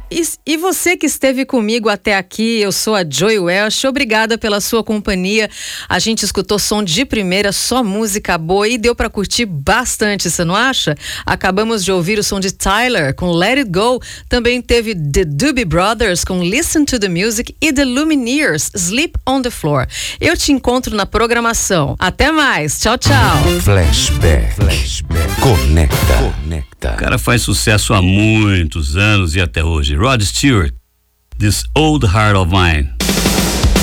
E você que esteve comigo até aqui, eu sou a Joy Welch, obrigada pela sua companhia. A gente escutou som de primeira, só música boa e deu pra curtir bastante, você não acha? Acabamos de ouvir o som de Tyler com Let It Go, também teve The Doobie Brothers com Listen to the Music e The Lumineers, Sleep on the Floor. Eu te encontro na programação. Até mais, tchau, tchau. Flashback. Conecta. O cara faz sucesso há muitos anos e até hoje. Rod Stewart, This Old Heart of Mine.